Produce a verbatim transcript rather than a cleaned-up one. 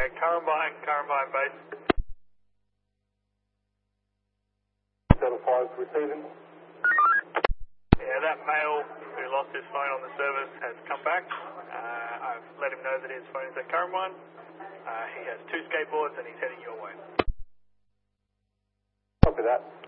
Currumbine, Currumbine base. Seven five receiving. Yeah, that male who lost his phone on the service has come back. Uh, I've let him know that his phone is at Currumbine. Uh, he has two skateboards and he's heading your way. Copy that.